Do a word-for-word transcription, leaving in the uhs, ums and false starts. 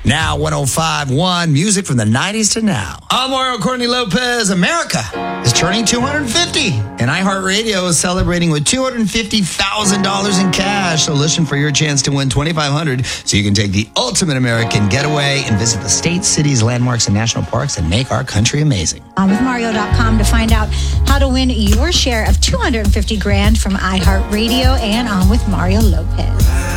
Now one oh five point one, music from the nineties to now. I'm Mario Courtney Lopez. America is turning two hundred fifty, and iHeartRadio is celebrating with two hundred fifty thousand dollars in cash. So listen for your chance to win twenty-five hundred dollars so you can take the ultimate American getaway and visit the states, cities, landmarks, and national parks and make our country amazing. On with Mario dot com to find out how to win your share of two hundred fifty grand from iHeartRadio and On with Mario Lopez.